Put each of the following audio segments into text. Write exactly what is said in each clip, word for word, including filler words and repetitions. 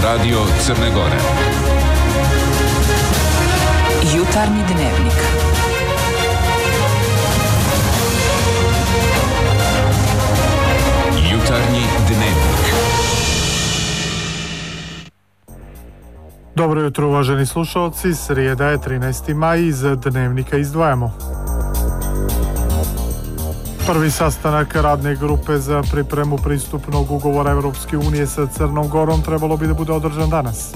Radio Crne Gore. Jutarnji dnevnik. Jutarnji dnevnik. Dobro jutro, uvaženi slušalci. Srijeda je trinaesti maj, iz dnevnika izdvajamo. Prvi sastanak radne grupe za pripremu pristupnog ugovora Evropske unije sa Crnom Gorom trebalo bi da bude održan danas.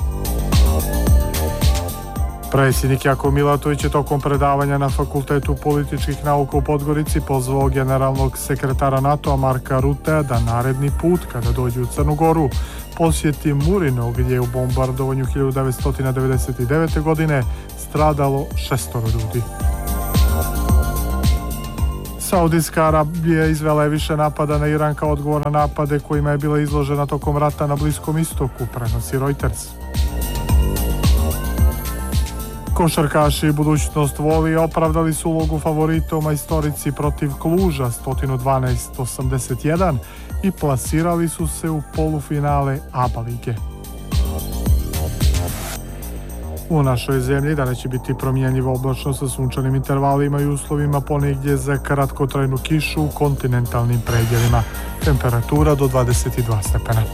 Predsjednik Jakov Milatović je tokom predavanja na Fakultetu političkih nauka u Podgorici pozvao generalnog sekretara NATO-a Marka Rutea da naredni put, kada dođe u Crnu Goru, posjeti Murino, gdje je u bombardovanju hiljadu devetsto devedeset devete. godine stradalo šestoro ljudi. Saudijska Arabija izvela je više napada na Iran kao odgovor na napade kojima je bila izložena tokom rata na Bliskom istoku, prenosi Reuters. Košarkaši budućnost voli opravdali su ulogu favorita u majstorici protiv Kluža sto dvanaest osamdeset jedan i plasirali su se u polufinale A B A lige. U našoj zemlji danas će biti promjenjivo oblačno sa sunčanim intervalima i uslovima ponegdje za kratkotrajnu kišu u kontinentalnim predjelima. Temperatura do dvadeset dva stepena.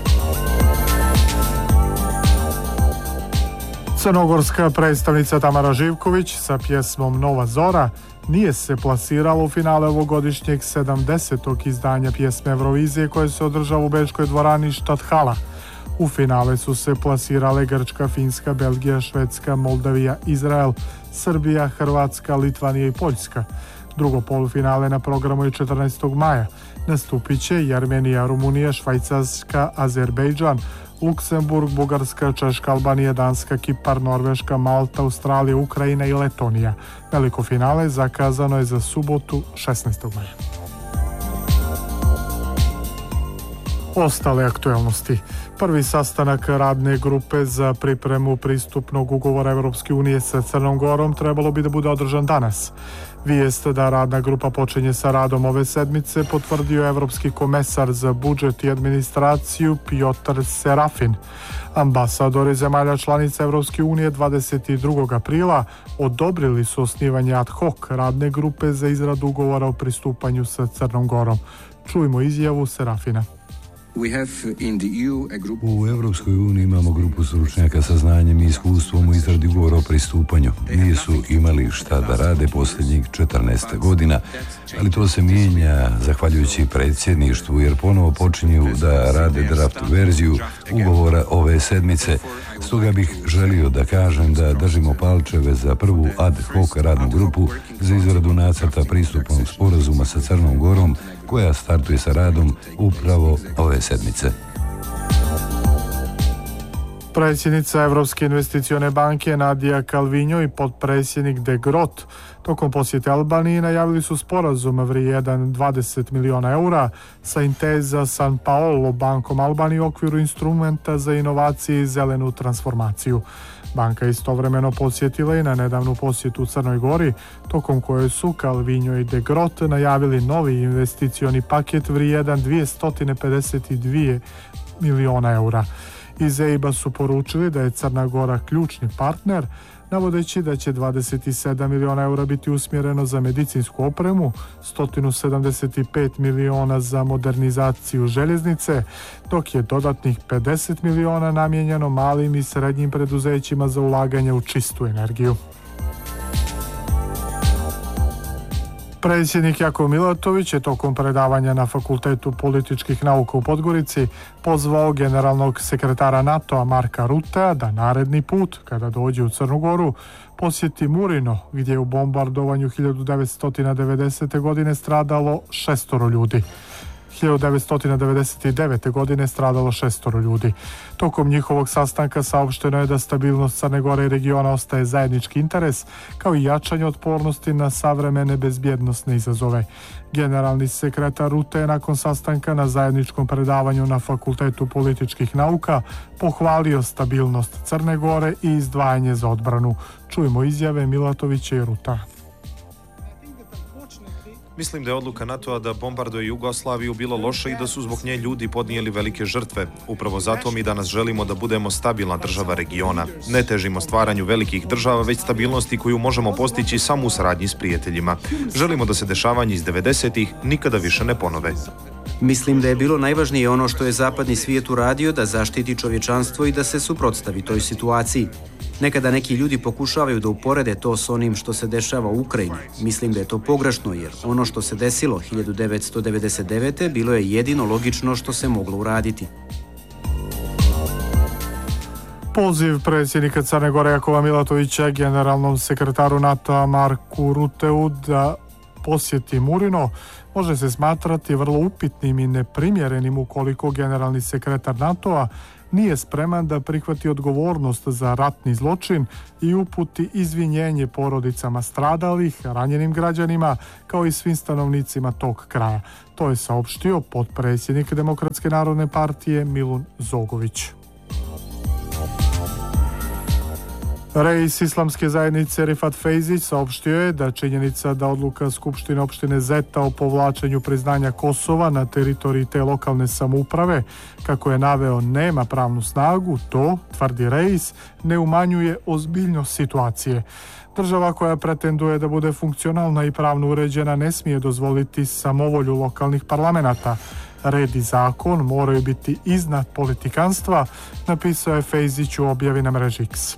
Crnogorska predstavnica Tamara Živković sa pjesmom Nova Zora nije se plasirala u finale ovogodišnjeg sedamdesetog izdanja pjesme Eurovizije koje se održava u bečkoj dvorani Stadthala. U finale su se plasirale Grčka, Finska, Belgija, Švedska, Moldavija, Izrael, Srbija, Hrvatska, Litvanija i Poljska. Drugo polufinale na programu je četrnaestog maja. Nastupit će i Armenija, Rumunija, Švajcarska, Azerbejdžan, Luksemburg, Bugarska, Češka, Albanija, Danska, Kipar, Norveška, Malta, Australija, Ukrajina i Letonija. Veliko finale zakazano je za subotu šesnaestog maja. Ostale aktuelnosti. Prvi sastanak radne grupe za pripremu pristupnog ugovora Evropske unije sa Crnom Gorom trebalo bi da bude održan danas. Vijest da radna grupa počinje sa radom ove sedmice potvrdio evropski komesar za budžet i administraciju Piotr Serafin. Ambasadori zemalja članica Evropske unije dvadeset drugog aprila odobrili su osnivanje ad hoc radne grupe za izradu ugovora o pristupanju sa Crnom Gorom. Čujmo izjavu Serafina. U Evropskoj uniji imamo grupu stručnjaka sa znanjem i iskustvom u izradi ugovora o pristupanju. Nisu imali šta da rade posljednjih četrnaest godina, ali to se mijenja zahvaljujući predsjedništvu jer ponovo počinju da rade draft verziju ugovora ove sedmice. Stoga bih želio da kažem da držimo palčeve za prvu ad hoc radnu grupu za izradu nacrta pristupnog sporazuma sa Crnom Gorom koja startuje sa radom upravo ove sedmice. Predsjednica Evropske investicione banke Nadia Calvino i potpredsjednik De Grot tokom posjete Albaniji najavili su sporazum vrijedan dvadeset miliona eura sa Intesa San Paolo bankom Albanije u okviru instrumenta za inovacije i zelenu transformaciju. Banka je istovremeno posjetila i na nedavnu posjetu u Crnoj Gori, tokom koje su Calvino i De Grot najavili novi investicioni paket vrijedan dvjesto pedeset dva miliona eura. Iz E I B-a su poručili da je Crna Gora ključni partner, navodeći da će dvadeset sedam miliona eura biti usmjereno za medicinsku opremu, sto sedamdeset pet miliona za modernizaciju željeznice, dok je dodatnih pedeset miliona namijenjeno malim i srednjim preduzećima za ulaganje u čistu energiju. Predsjednik Jakov Milatović je tokom predavanja na Fakultetu političkih nauka u Podgorici pozvao generalnog sekretara NATO-a Marka Rutea da naredni put, kada dođe u Crnu Goru, posjeti Murino, gdje je u bombardovanju hiljadu devetsto devedesete. godine stradalo šestoro ljudi. hiljadu devetsto devedeset devete. godine stradalo šestoro ljudi. Tokom njihovog sastanka saopšteno je da stabilnost Crne Gore i regiona ostaje zajednički interes, kao i jačanje otpornosti na savremene bezbjednosne izazove. Generalni sekretar Rute je nakon sastanka na zajedničkom predavanju na Fakultetu političkih nauka pohvalio stabilnost Crne Gore i izdvajanje za odbranu. Čujmo izjave Milatovića i Ruta. Mislim da je odluka NATO-a da bombarduje Jugoslaviju bilo loše i da su zbog nje ljudi podnijeli velike žrtve. Upravo zato mi danas želimo da budemo stabilna država regiona. Ne težimo stvaranju velikih država, već stabilnosti koju možemo postići samo u saradnji s prijateljima. Želimo da se dešavanja iz devedesetih nikada više ne ponove. Mislim da je bilo najvažnije ono što je zapadni svijet uradio da zaštiti čovječanstvo i da se suprotstavi toj situaciji. Nekada neki ljudi pokušavaju da uporede to s onim što se dešava u Ukrajini. Mislim da je to pogrešno jer ono što se desilo hiljadu devetsto devedeset devete bilo je jedino logično što se moglo uraditi. Poziv predsjednika Crne Gore Jakova Milatovića generalnom sekretaru NATO-a Marku Ruteu da posjeti Murino može se smatrati vrlo upitnim i neprimjerenim ukoliko generalni sekretar NATO-a nije spreman da prihvati odgovornost za ratni zločin i uputi izvinjenje porodicama stradalih, ranjenim građanima, kao i svim stanovnicima tog kraja. To je saopštio potpredsjednik Demokratske narodne partije Milun Zogović. Reis islamske zajednice Rifat Fejzić saopštio je da činjenica da odluka Skupštine opštine Zeta o povlačenju priznanja Kosova na teritoriji te lokalne samouprave, kako je naveo, nema pravnu snagu, to, tvrdi Reis, ne umanjuje ozbiljnost situacije. Država koja pretenduje da bude funkcionalna i pravno uređena ne smije dozvoliti samovolju lokalnih parlamenata. Red i zakon moraju biti iznad politikanstva, napisao je Fejzić u objavi na mreži X.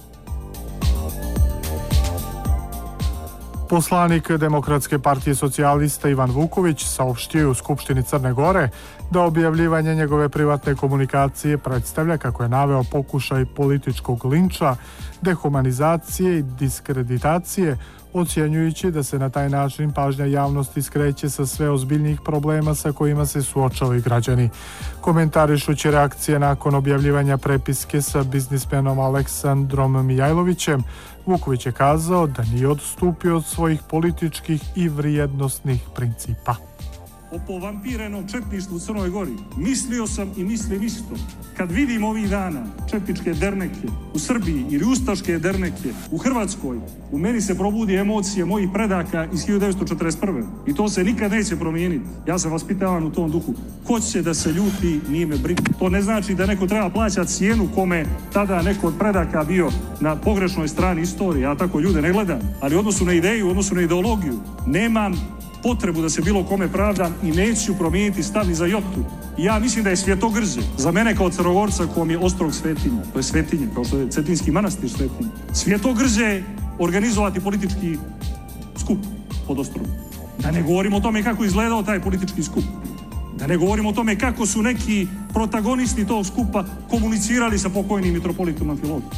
Poslanik Demokratske partije socijalista Ivan Vuković saopštio je u Skupštini Crne Gore da objavljivanje njegove privatne komunikacije predstavlja, kako je naveo, pokušaj političkog linča, dehumanizacije i diskreditacije, ocjenjujući da se na taj način pažnja javnosti skreće sa sve ozbiljnijih problema sa kojima se suočavaju građani. Komentarišući reakcije nakon objavljivanja prepiske sa biznismenom Aleksandrom Mijajlovićem, Vuković je kazao da nije odstupio od svojih političkih i vrijednosnih principa. O povampirenom četništvu u Crnoj Gori mislio sam i mislim isto. Kad vidim ovih dana četničke derneke u Srbiji ili ustaške derneke u Hrvatskoj, u meni se probudi emocije mojih predaka iz hiljadu devetsto četrdeset prve. I to se nikad neće promijeniti. Ja sam vaspitavan u tom duhu. Ko će da se ljuti, nije me briga. To ne znači da neko treba plaćati cijenu kome tada neko od predaka bio na pogrešnoj strani istorije. Ja tako ljude ne gledam. Ali u odnosu na ideju, u odnosu na ideologiju, nemam potrebu da se bilo kome pravdam i neću promijeniti stav ni za jotu. I ja mislim da je Svetogrđe, za mene kao Crnogorca, kom je ostrog svetinja, to je svetinje, kao što je Cetinski manastir svetinja, Svetogrđe organizovati politički skup pod ostrogom. Da ne govorimo o tome kako izgledao taj politički skup. Da ne govorimo o tome kako su neki protagonisti tog skupa komunicirali sa pokojnim mitropolitom Amfilohijem.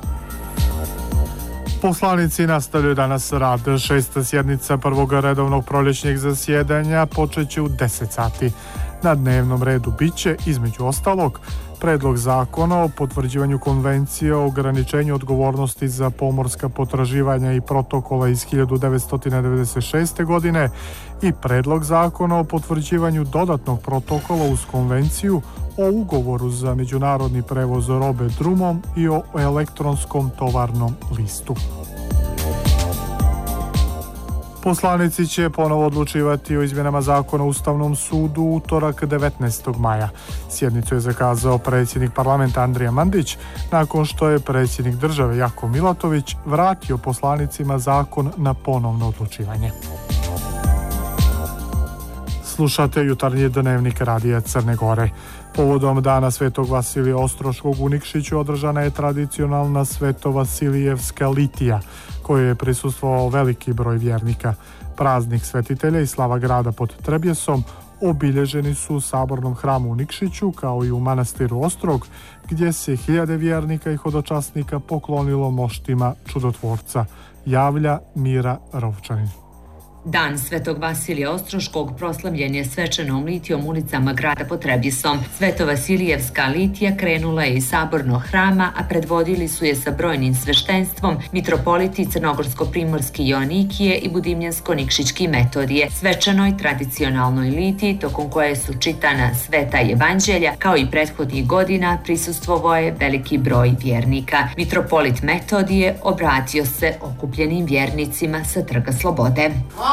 Poslanici nastavljaju danas rad. Šesta sjednica prvog redovnog proljećnjeg zasjedanja počeće u deset sati. Na dnevnom redu biće, između ostalog, predlog zakona o potvrđivanju konvencije o ograničenju odgovornosti za pomorska potraživanja i protokola iz hiljadu devetsto devedeset šeste. godine i predlog zakona o potvrđivanju dodatnog protokola uz konvenciju o ugovoru za međunarodni prevoz robe drumom i o elektronskom tovarnom listu. Poslanici će ponovo odlučivati o izmjenama zakona o Ustavnom sudu u utorak devetnaestog maja. Sjednicu je zakazao predsjednik parlamenta Andrija Mandić nakon što je predsjednik države Jakov Milatović vratio poslanicima zakon na ponovno odlučivanje. Slušate jutarnji dnevnik Radija Crne Gore. Povodom dana Svetog Vasilija Ostroškog u Nikšiću održana je tradicionalna Svetovasilijevska litija, kojoj je prisustvovao veliki broj vjernika. Praznik svetitelja i slava grada pod Trebjesom obilježeni su u sabornom hramu u Nikšiću, kao i u manastiru Ostrog, gdje se hiljade vjernika i hodočasnika poklonilo moštima čudotvorca, javlja Mira Rovčanin. Dan Svetog Vasilija Ostroškog proslavljen je svečanom litijom ulicama grada pod Trebjesom. Svetovasilijevska litija krenula je iz sabornog hrama, a predvodili su je sa brojnim sveštenstvom mitropoliti Crnogorsko-primorski Joanikije i Budimljansko-Nikšićki Metodije. Svečanoj tradicionalnoj litiji, tokom koje su čitana sveta evanđelja, kao i prethodnih godina, prisustvovao je veliki broj vjernika. Mitropolit Metodije obratio se okupljenim vjernicima sa Trga Slobode.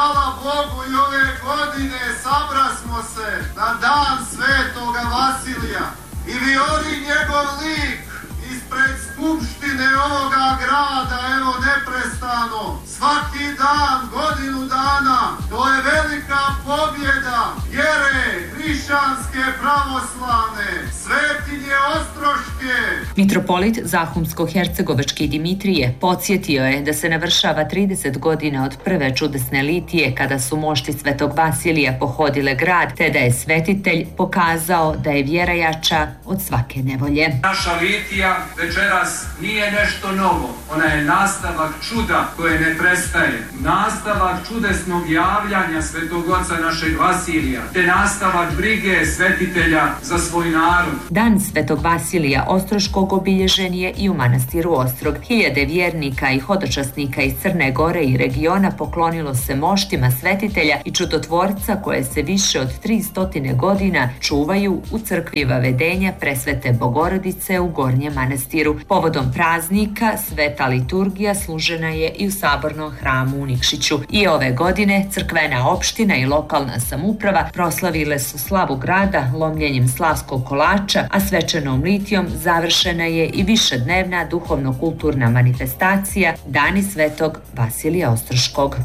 hvala Bogu i ove godine sabrasmo se na dan Svetoga Vasilija i viori njegov lik ispred skupštine ovoga grada, evo neprestano, svaki dan, godinu dana, to je velika pobjeda vjere hrišćanske pravoslavne, Svetinje Ostroške. Mitropolit Zahumsko-hercegovački Dimitrije podsjetio je da se navršava trideset godina od prve čudesne litije kada su mošti Svetog Vasilija pohodile grad, te da je svetitelj pokazao da je vjera jača od svake nevolje. Naša litija večeras nije nešto novo, ona je nastavak čuda koje ne prestaje, nastavak čudesnog javljanja Svetog Oca našeg Vasilija, te nastavak brige svetitelja za svoj narod. Dan Svetog Vasilija Ostroškog obilježen je i u manastiru Ostrog. Hiljade vjernika i hodočasnika iz Crne Gore i regiona poklonilo se moštima svetitelja i čudotvorca koje se više od tristo godina čuvaju u crkvi Vavedenja Presvete Bogorodice u Gornjem manastiru. Povodom praznika sveta liturgija služena je i u sabornom hramu u Nikšiću. I ove godine crkvena opština i lokalna samouprava proslavile su slavu grada lomljenjem slavskog kolača, a svečanom litijom završena je i višednevna duhovno-kulturna manifestacija Dani Svetog Vasilija Ostroškog.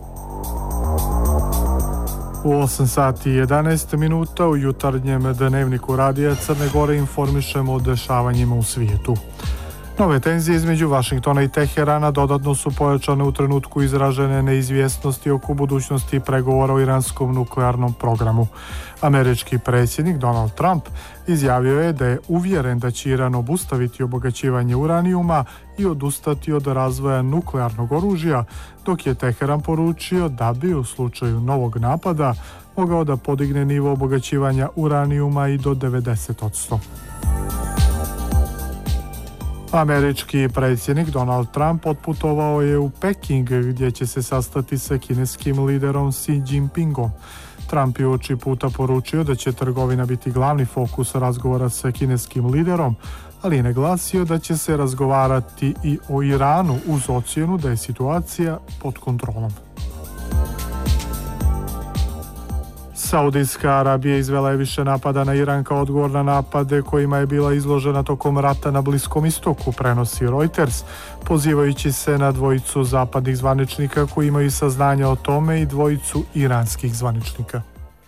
U osam sati i jedanaest minuta u jutarnjem dnevniku Radija Crne Gore informišemo o dešavanjima u svijetu. Nove tenzije između Vašingtona i Teherana dodatno su pojačane u trenutku izražene neizvjesnosti oko budućnosti pregovora o iranskom nuklearnom programu. Američki predsjednik Donald Trump izjavio je da je uvjeren da će Iran obustaviti obogaćivanje uranijuma i odustati od razvoja nuklearnog oružja, dok je Teheran poručio da bi u slučaju novog napada mogao da podigne nivo obogaćivanja uranijuma i do devedeset posto. Američki predsjednik Donald Trump otputovao je u Peking gdje će se sastati sa kineskim liderom Xi Jinpingom. Trump je oči puta poručio da će trgovina biti glavni fokus razgovora sa kineskim liderom, ali je naglasio da će se razgovarati i o Iranu uz ocjenu da je situacija pod kontrolom. Saudijska Arabija izvela je više napada na Iran kao odgovor na napade kojima je bila izložena tokom rata na Bliskom istoku, prenosi Reuters, pozivajući se na dvojicu zapadnih zvaničnika koji imaju saznanja o tome i dvojicu iranskih zvaničnika.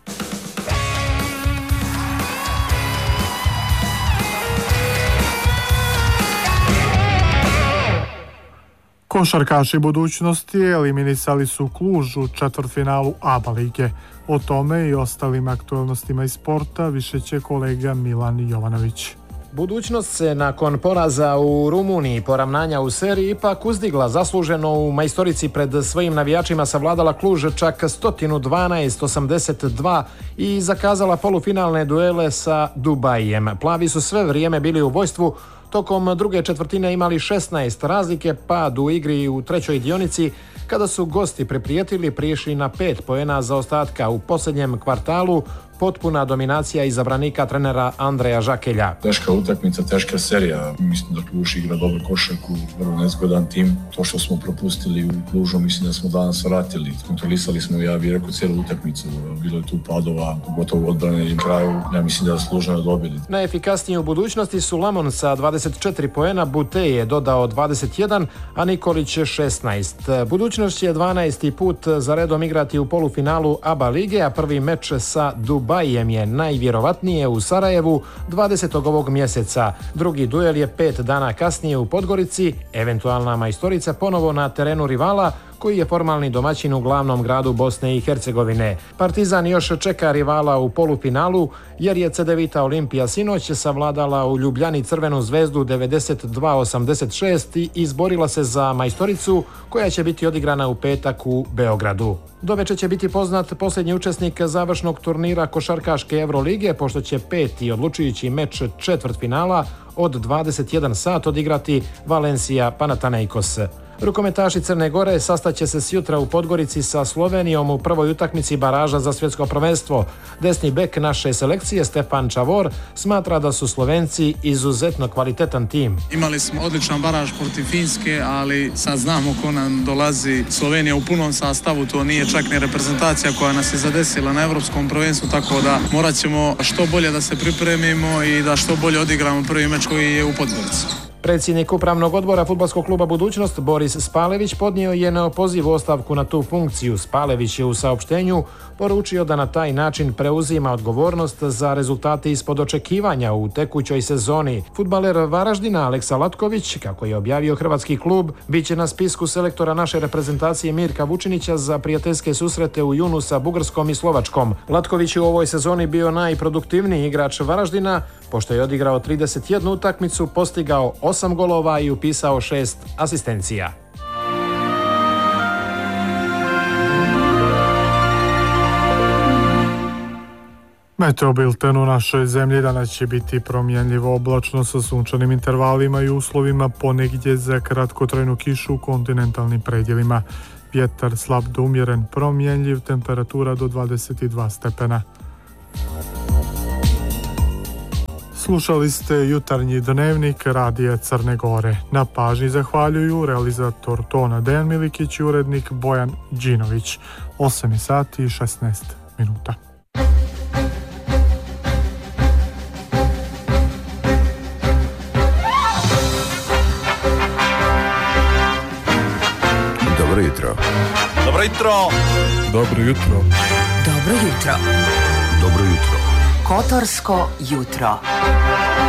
Košarkaši budućnosti eliminisali su Kluž u četvrtfinalu A B A lige. O tome i ostalim aktualnostima iz sporta više će kolega Milan Jovanović. Budućnost se nakon poraza u Rumuniji i poravnanja u seriji ipak uzdigla zasluženo u majstorici pred svojim navijačima, savladala Kluž čak sto dvanaest osamdeset dva i zakazala polufinalne duele sa Dubajem. Plavi su sve vrijeme bili u vojstvu, tokom druge četvrtine imali šesnaest razlike, pad u igri u trećoj dionici kada su gosti priprijetili prišli na pet poena zaostatka u posljednjem kvartalu. Potpuna dominacija izabranika trenera Andreja Žakelja. Teška utakmica, teška serija. Mislim da Kluž igra dobro košarku, vrlo nezgodan tim. To što smo propustili u Klužu, mislim da smo danas vratili. Kontrolisali smo, ja bih rekao, cijelu utakmicu. Bilo je tu padova, pogotovo odbrane i kraju. Ja mislim da je služeno dobili. Najefikasniji u budućnosti su Lamon sa dvadeset četiri poena, Butej je dodao dvadeset jedan, a Nikolić šesnaest. Budućnost će dvanaesti put za redom igrati u polufinalu A B A lige, a prvi meč sa Dubajem Bajem je najvjerovatnije u Sarajevu dvadesetog ovog mjeseca. Drugi duel je pet dana kasnije u Podgorici, eventualna majstorica ponovo na terenu rivala koji je formalni domaćin u glavnom gradu Bosne i Hercegovine. Partizan još čeka rivala u polufinalu jer je Cedevita Olimpija sinoć savladala u Ljubljani Crvenu zvezdu devedeset dva osamdeset šest i izborila se za majstoricu koja će biti odigrana u petak u Beogradu. Doveče će biti poznat posljednji učesnik završnog turnira košarkaške Evrolige, pošto će peti odlučujući meč četvrtfinala od dvadeset jedan sat odigrati Valencia Panathinaikos. Rukometaši Crne Gore sastaće se sjutra u Podgorici sa Slovenijom u prvoj utakmici baraža za svjetsko prvenstvo. Desni bek naše selekcije Stefan Čavor smatra da su Slovenci izuzetno kvalitetan tim. Imali smo odličan baraž protiv Finske, ali sad znamo ko nam dolazi. Slovenija u punom sastavu, to nije čak ni reprezentacija koja nas je zadesila na evropskom prvenstvu, tako da morat ćemo što bolje da se pripremimo i da što bolje odigramo prvi meč koji je u Podgorici. Predsjednik upravnog odbora Fudbalskog kluba Budućnost Boris Spalević podnio je neopozivu ostavku na tu funkciju. Spalević je u saopštenju poručio da na taj način preuzima odgovornost za rezultate ispod očekivanja u tekućoj sezoni. Fudbaler Varaždina Aleksa Latković, kako je objavio hrvatski klub, bit će na spisku selektora naše reprezentacije Mirka Vučinića za prijateljske susrete u junu sa Bugarskom i Slovačkom. Latković je u ovoj sezoni bio najproduktivniji igrač Varaždina, pošto je odigrao trideset jednu utakmicu, postigao osam golova i upisao šest asistencija. Meteobilten u našoj zemlji danas će biti promjenljivo oblačno sa sunčanim intervalima i uslovima ponegdje za kratkotrajnu kišu u kontinentalnim predjelima. Vjetar slab do umjeren, promjenljiv, temperatura do dvadeset dva stepena. Slušali ste jutarnji dnevnik Radija Crne Gore. Na pažnji zahvaljuju realizator tona Dejan Milikić i urednik Bojan Đinović. osam sati i šesnaest minuta. Dobro jutro. Dobro jutro. Dobro jutro. Dobro jutro. Dobro jutro. Kotorsko jutro.